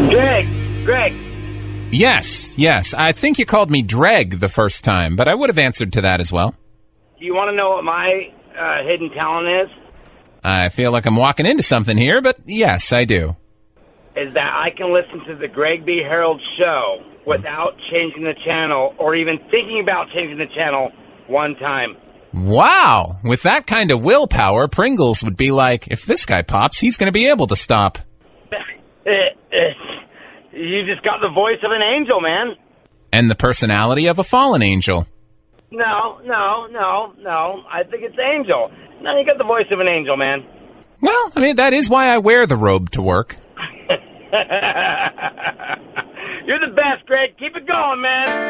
Greg. Yes. I think you called me Dreg the first time, but I would have answered to that as well. Do you want to know what my hidden talent is? I feel like I'm walking into something here, but yes, I do. Is that I can listen to the Greg B. Harold show without changing the channel or even thinking about changing the channel one time. Wow! With that kind of willpower, Pringles would be like, if this guy pops, he's going to be able to stop. You just got the voice of an angel, man. And the personality of a fallen angel. No. I think it's Angel. No, you got the voice of an angel, man. Well, I mean, that is why I wear the robe to work. You're the best, Greg. Keep it going, man.